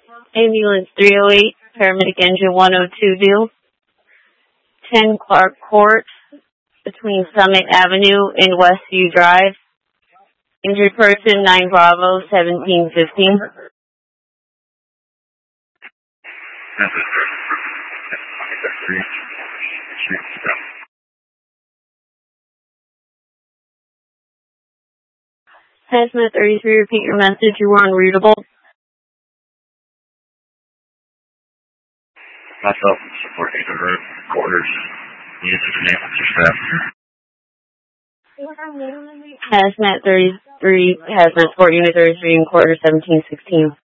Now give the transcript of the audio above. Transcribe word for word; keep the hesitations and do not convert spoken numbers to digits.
Ambulance three oh eight, paramedic engine one oh two due. ten Clark Court, between Summit Avenue and Westview Drive. Injured person nine Bravo seventeen fifteen. Hazmat thirty-three, repeat your message. You were unreadable. Myself supporting the road quarters. Use the name of the staff. Hazmat thirty-three, Hazmat support unit thirty-three in quarter seventeen sixteen.